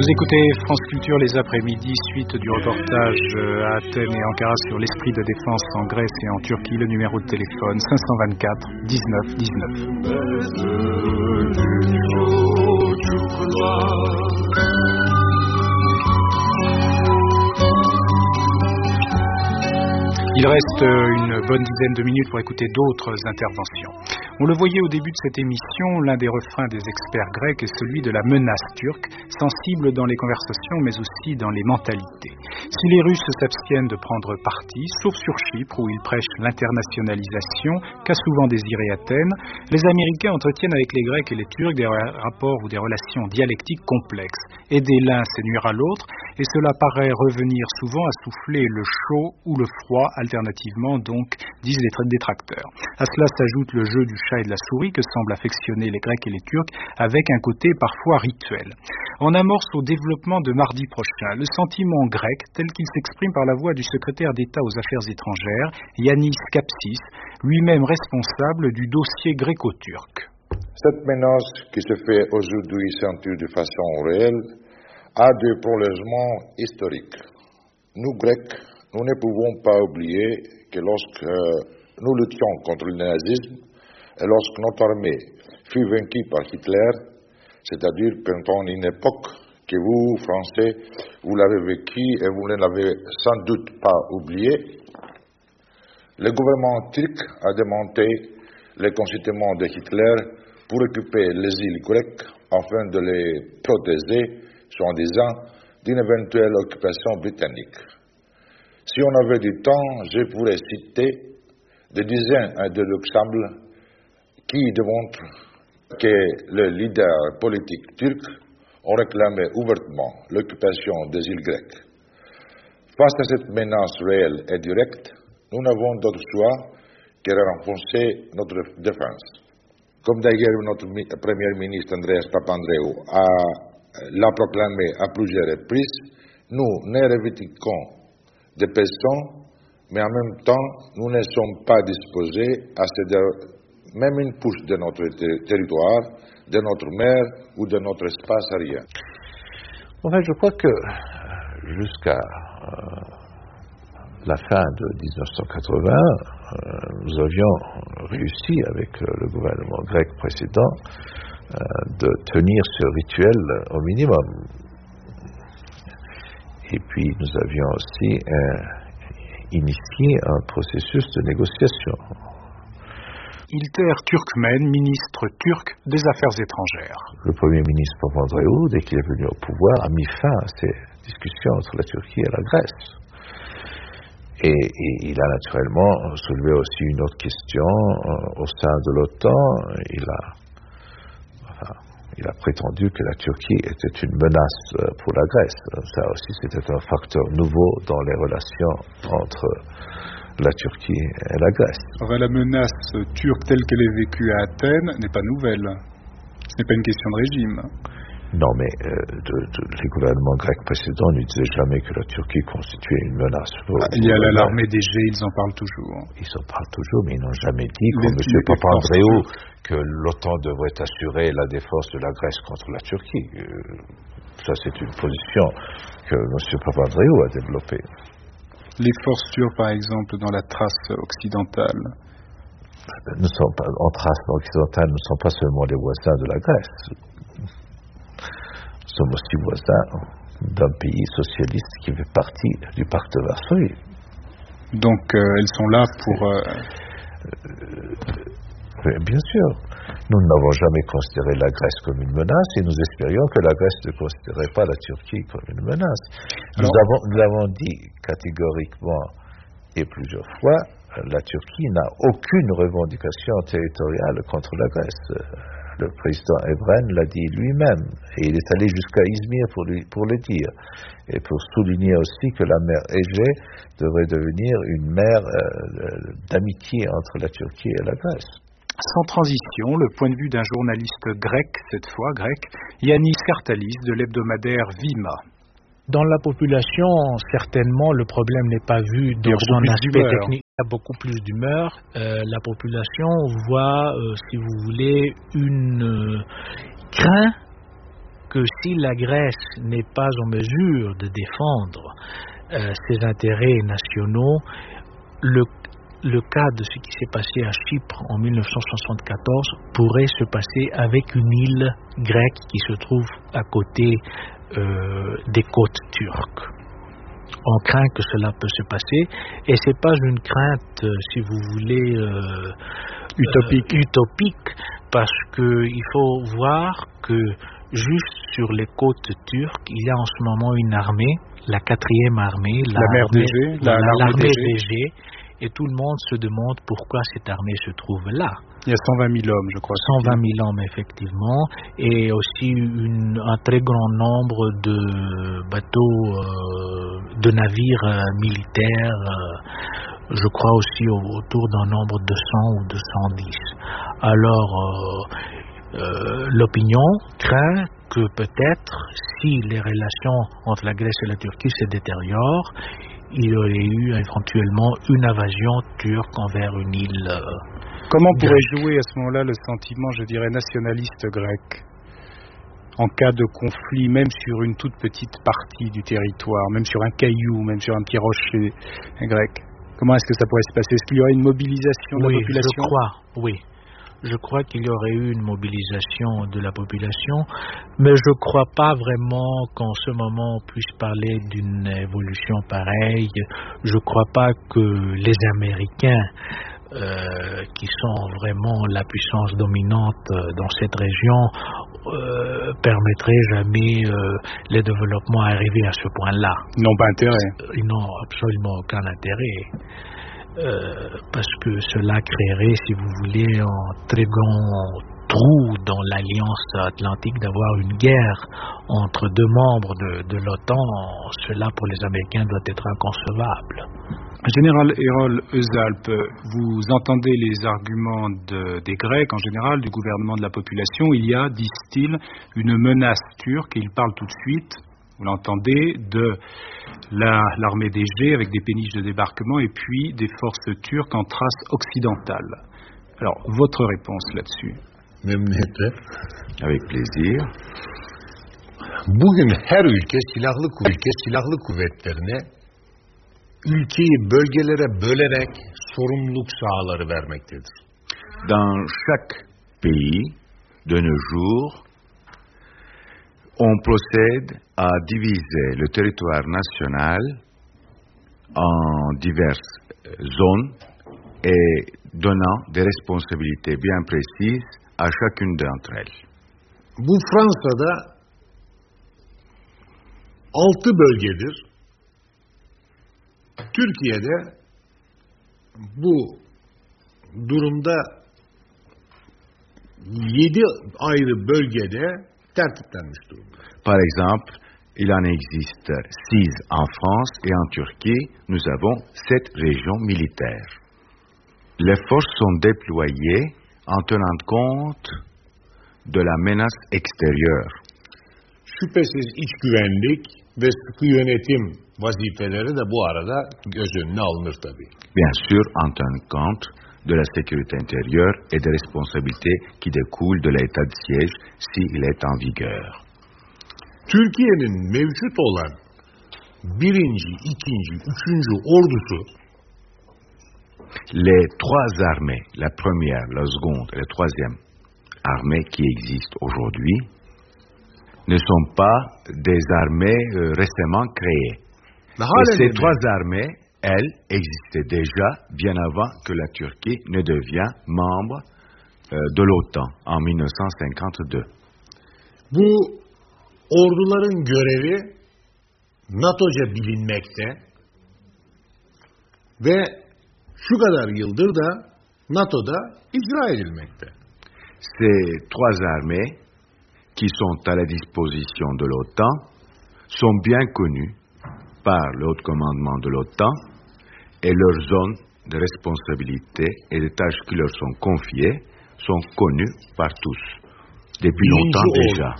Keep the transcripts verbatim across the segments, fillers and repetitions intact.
Vous écoutez France Culture les après-midi, suite du reportage à Athènes et Ankara sur l'esprit de défense en Grèce et en Turquie. Le numéro de téléphone cinq cent vingt-quatre dix-neuf dix-neuf. Il reste une bonne dizaine de minutes pour écouter d'autres interventions. On le voyait au début de cette émission, l'un des refrains des experts grecs est celui de la menace turque, sensible dans les conversations mais aussi dans les mentalités. Si les Russes s'abstiennent de prendre parti, sauf sur Chypre où ils prêchent l'internationalisation qu'a souvent désiré Athènes, les Américains entretiennent avec les Grecs et les Turcs des rapports ou des relations dialectiques complexes. Aider l'un, c'est nuire à l'autre, et cela paraît revenir souvent à souffler le chaud ou le froid, alternativement donc, disent les détracteurs. À cela s'ajoute le jeu du chat et de la souris que semblent affectionner les Grecs et les Turcs, avec un côté parfois rituel. On amorce au développement de mardi prochain le sentiment grec tel qu'il s'exprime par la voix du secrétaire d'État aux Affaires étrangères, Yannis Kapsis, lui-même responsable du dossier gréco-turc. Cette menace qui se fait aujourd'hui sentir de façon réelle a des prolongements historiques. Nous, Grecs, nous ne pouvons pas oublier que lorsque nous luttions contre le nazisme et lorsque notre armée fut vaincue par Hitler, c'est-à-dire pendant une époque que vous, Français, vous l'avez vécue et vous ne l'avez sans doute pas oubliée, le gouvernement turc a démonté les consentiments de Hitler pour occuper les îles grecques afin de les protéger, soi-disant, d'une éventuelle occupation britannique. Si on avait du temps, je pourrais citer des dizaines d'exemples qui démontrent que les leaders politiques turcs ont réclamé ouvertement l'occupation des îles grecques. Face à cette menace réelle et directe, nous n'avons d'autre choix que de renforcer notre défense. Comme d'ailleurs notre Premier ministre Andreas Papandreou a, l'a proclamé à plusieurs reprises, nous ne revendiquons des paysans, mais en même temps, nous ne sommes pas disposés à céder même une pouce de notre ter- territoire, de notre mer ou de notre espace aérien. En fait, je crois que jusqu'à euh, la fin de dix-neuf cent quatre-vingts, euh, nous avions réussi avec euh, le gouvernement grec précédent euh, de tenir ce rituel au minimum. Et puis nous avions aussi euh, initié un processus de négociation. Ilter Türkmen, ministre turc des Affaires étrangères. Le Premier ministre Papandreou, dès qu'il est venu au pouvoir, a mis fin à ces discussions entre la Turquie et la Grèce. Et, et il a naturellement soulevé aussi une autre question euh, au sein de l'OTAN. Il a, enfin, il a prétendu que la Turquie était une menace pour la Grèce. Ça aussi, c'était un facteur nouveau dans les relations entre la Turquie et la Grèce. Enfin, la menace turque telle qu'elle est vécue à Athènes n'est pas nouvelle. Ce n'est pas une question de régime. Non, mais euh, de, de, les gouvernements grecs précédents ne disaient jamais que la Turquie constituait une menace. Ah, il y a l'alarme des G, ils en parlent toujours. Ils en parlent toujours, mais ils n'ont jamais dit, comme M. Papandreou, que l'OTAN devrait assurer la défense de la Grèce contre la Turquie. Euh, ça, c'est une position que M. Papandreou a développée. Les forces turques, par exemple, dans la Thrace occidentale. Nous sommes pas, en Thrace occidentale, nous ne sommes pas seulement les voisins de la Grèce. Nous sommes aussi voisins d'un pays socialiste qui fait partie du pacte de Varsovie. Donc, euh, elles sont là pour... Euh... Euh, bien sûr. Nous n'avons jamais considéré la Grèce comme une menace et nous espérions que la Grèce ne considérait pas la Turquie comme une menace. Nous, Alors, avons, nous avons dit catégoriquement et plusieurs fois, la Turquie n'a aucune revendication territoriale contre la Grèce. Le président Evren l'a dit lui-même et il est allé jusqu'à Izmir pour, lui, pour le dire et pour souligner aussi que la mer Égée devrait devenir une mer euh, d'amitié entre la Turquie et la Grèce. Sans transition, le point de vue d'un journaliste grec, cette fois grec, Yannis Kartalis de l'hebdomadaire Vima. Dans la population, certainement, le problème n'est pas vu dans son aspect technique. Il y a beaucoup plus d'humeur. Euh, la population voit, euh, si vous voulez, une euh, crainte que si la Grèce n'est pas en mesure de défendre euh, ses intérêts nationaux, le, le cas de ce qui s'est passé à Chypre en mille neuf cent soixante-quatorze pourrait se passer avec une île grecque qui se trouve à côté euh, des côtes turques. On craint que cela peut se passer, et c'est pas une crainte, si vous voulez, euh, utopique. Euh, utopique, parce que il faut voir que juste sur les côtes turques, il y a en ce moment une armée, la quatrième armée, la l'armée, D G, la, la, l'armée D G. D G, et tout le monde se demande pourquoi cette armée se trouve là. Il y a cent vingt mille hommes, je crois. cent vingt mille hommes, effectivement, et aussi une, un très grand nombre de bateaux, euh, de navires euh, militaires, euh, je crois aussi autour d'un nombre de cent ou de cent dix. Alors, euh, euh, l'opinion craint que peut-être, si les relations entre la Grèce et la Turquie se détériorent, il y aurait eu éventuellement une invasion turque envers une île. Euh, Comment pourrait jouer à ce moment-là le sentiment, je dirais, nationaliste grec en cas de conflit, même sur une toute petite partie du territoire, même sur un caillou, même sur un petit rocher grec? Comment est-ce que ça pourrait se passer? Est-ce qu'il y aurait une mobilisation de oui, la population? Je crois, oui. Je crois qu'il y aurait eu une mobilisation de la population, mais je ne crois pas vraiment qu'en ce moment on puisse parler d'une évolution pareille. Je ne crois pas que les Américains, euh, qui sont vraiment la puissance dominante dans cette région, euh, permettraient jamais euh, les développements à arriver à ce point-là. Ils n'ont pas intérêt. Ils n'ont absolument aucun intérêt. Euh, parce que cela créerait, si vous voulez, un très grand trou dans l'Alliance Atlantique d'avoir une guerre entre deux membres de, de l'OTAN. Cela, pour les Américains, doit être inconcevable. Général Erol Özalp, vous entendez les arguments de, des Grecs, en général, du gouvernement de la population. Il y a, disent-ils, une menace turque, et ils parlent tout de suite, vous l'entendez, de la, l'armée D G avec des péniches de débarquement et puis des forces turques en Thrace occidentale. Alors, votre réponse là-dessus? Memnuniyetle, avec plaisir. Bugün her ülke silahlı ülke silahlı kuvvetlerine ülkeyi bölgelere bölerek sorumluluk sahaları vermektedir. Dans chaque pays de nos jours, on procède à diviser le territoire national en diverses zones et donnant des responsabilités bien précises à chacune d'entre elles. Bu Fransa'da altı bölgedir. Türkiye'de bu durumda yedi ayrı bölgede tertiplenmiş durumda. Par exemple, il en existe six en France et en Turquie, nous avons sept régions militaires. Les forces sont déployées en tenant compte de la menace extérieure. Şüphesiz iç güvenlik ve sıkı yönetim vazifeleri de bu arada göz önüne alınır tabii. Bien sûr, en tenant compte de la sécurité intérieure et des responsabilités qui découlent de l'état de siège s'il est en vigueur. Türkiye'nin mevcut olan birinci, ikinci, üçüncü ordusu les trois armées, la première, la seconde et la troisième armée qui existent aujourd'hui ne sont pas des armées euh, récemment créées. Et ces trois armées, elles, existaient déjà bien avant que la Turquie ne devienne membre euh, de l'OTAN en mille neuf cent cinquante-deux. Bu orduların görevi NATO'ca bilinmekte ve şu kadar yıldır da NATO'da icra edilmekte. Ces trois armées qui sont à la disposition de l'OTAN sont bien connues par le haut commandement de l'OTAN et leurs zones de responsabilité et les tâches qui leur sont confiées sont connues par tous depuis longtemps déjà.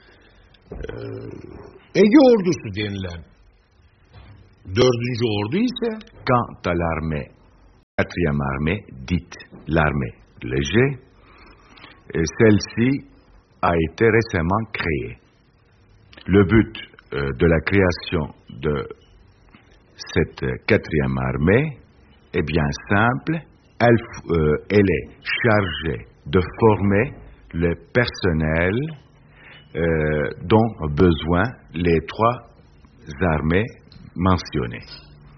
Ee, Ege ordusu denilen dördüncü ordu ise quant à l'armée, quatrième armée, dite l'armée légère, celle-ci a été récemment créée. le but euh, de la création de cette quatrième armée est bien simple. Elle, euh, elle est chargée de former le personnel euh, dont ont besoin les trois armées mentionnées.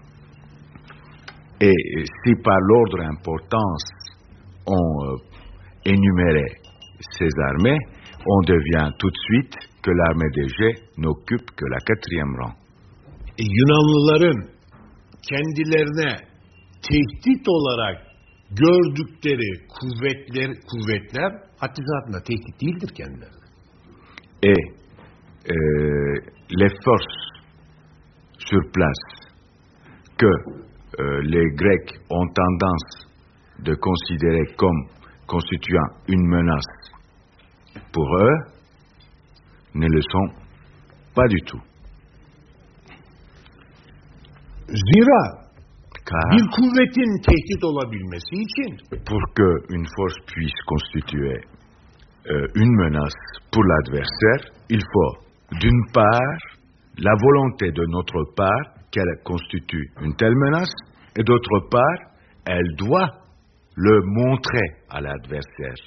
Et si par l'ordre d'importance on euh, énumérait ces armées, on devient tout de suite que l'armée des G n'occupe que la quatrième rang. E, Yunanlıların kendilerine tehdit olarak gördükleri kuvvetler, kuvvetler haddi zatında tehdit değildir kendilerine. Et euh, les forces sur place que euh, les Grecs ont tendance de considérer comme constituant une menace pour eux ne le sont pas du tout. Zira Car bir kuvvetin tehdit olabilmesi için pour que une force puisse constituer euh, une menace pour l'adversaire, il faut d'une part la volonté de notre part qu'elle constitue une telle menace, et d'autre part, elle doit le montrer à l'adversaire.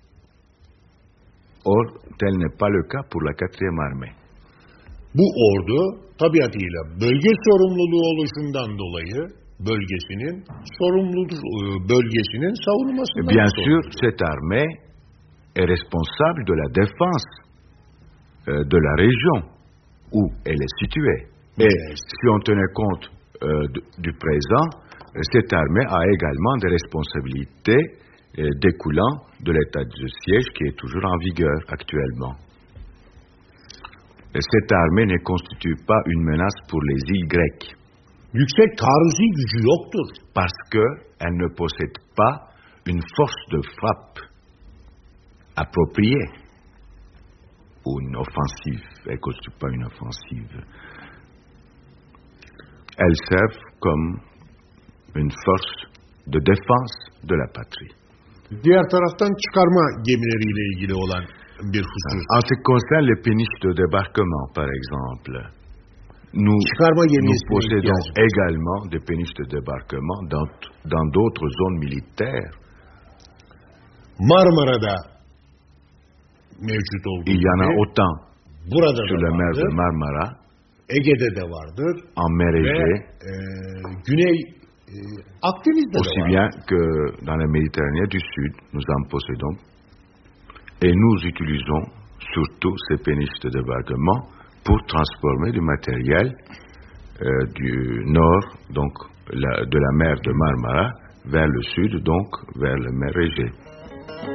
Or, tel n'est pas le cas pour la quatrième armée. bu ordu tabiatıyla bölge sorumluluğu oluşundan dolayı bölgesinin sorumluluğu bölgesinin savunmasından Bien sorumlu. sûr, cette armée est responsable de la défense euh, de la région où elle est située. Et Yes. si on tenait compte euh, du, du présent, cette armée a également des responsabilités euh, découlant de l'état de siège qui est toujours en vigueur actuellement. Et cette armée ne constitue pas une menace pour les îles grecques Yüksek taarruzi gücü yoktur. parce qu'elle ne possède pas une force de frappe appropriée ou une offensive. Elle ne constitue pas une offensive. Elles servent comme une force de défense de la patrie. Diğer taraftan çıkarma gemileriyle ilgili olan bir husus. En ce qui concerne les péniches de débarquement, par exemple, nous, Çıkarma nous gemisine possédons ihtiyacımız var. également des péniches de débarquement dans, dans d'autres zones militaires. Marmara'da mevcut olduğu Il y en a gibi autant burada sur da la mer de vardır, Marmara, Ege'de de vardır en mer ve Égée, e, Güney e, Akdeniz'de aussi de var. bien que dans la Méditerranée du Sud, nous en possédons. Et nous utilisons surtout ces péniches de débarquement pour transformer du matériel euh, du nord, donc la- de la mer de Marmara, vers le sud, donc vers la mer Égée.